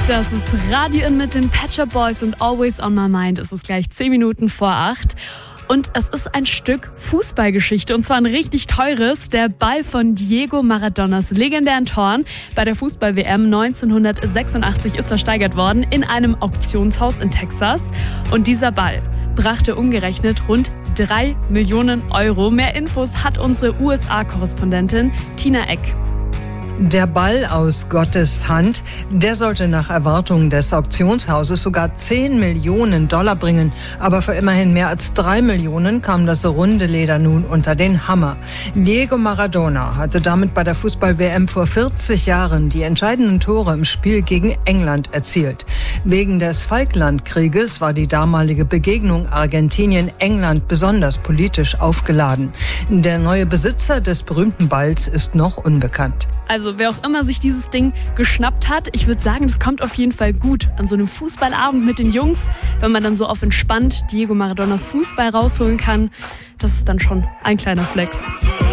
Das ist Radio In mit den Pet Shop Boys und Always on My Mind. Es ist gleich 10 Minuten vor 8. Und es ist ein Stück Fußballgeschichte und zwar ein richtig teures. Der Ball von Diego Maradonas legendären Toren bei der Fußball-WM 1986 ist versteigert worden in einem Auktionshaus in Texas. Und dieser Ball brachte umgerechnet rund 3 Millionen Euro. Mehr Infos hat unsere USA-Korrespondentin Tina Eck. Der Ball aus Gottes Hand, der sollte nach Erwartungen des Auktionshauses sogar 10 Millionen Dollar bringen. Aber für immerhin mehr als 3 Millionen kam das runde Leder nun unter den Hammer. Diego Maradona hatte damit bei der Fußball-WM vor 40 Jahren die entscheidenden Tore im Spiel gegen England erzielt. Wegen des Falklandkrieges war die damalige Begegnung Argentinien-England besonders politisch aufgeladen. Der neue Besitzer des berühmten Balls ist noch unbekannt. Also wer auch immer sich dieses Ding geschnappt hat, ich würde sagen, das kommt auf jeden Fall gut an so einem Fußballabend mit den Jungs, wenn man dann so auf entspannt Diego Maradonas Fußball rausholen kann. Das ist dann schon ein kleiner Flex.